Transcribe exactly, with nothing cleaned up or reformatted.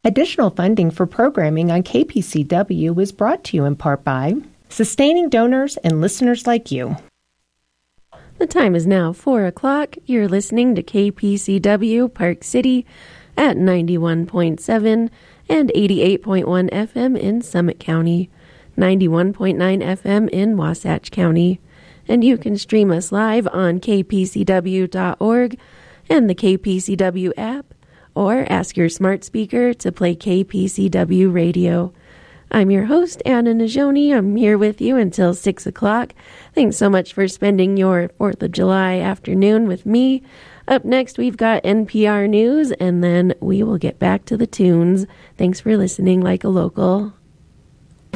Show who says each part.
Speaker 1: Additional funding for programming on K P C W is brought to you in part by sustaining donors and listeners like you.
Speaker 2: The time is now four o'clock. You're listening to K P C W Park City at ninety-one point seven and eighty-eight point one F M in Summit County, ninety-one point nine F M in Wasatch County. And you can stream us live on k p c w dot org and the K P C W app, or ask your smart speaker to play K P C W radio. I'm your host, Anna Najoni. I'm here with you until six o'clock. Thanks so much for spending your fourth of July afternoon with me. Up next, we've got N P R News, and then we will get back to the tunes. Thanks for listening like a local.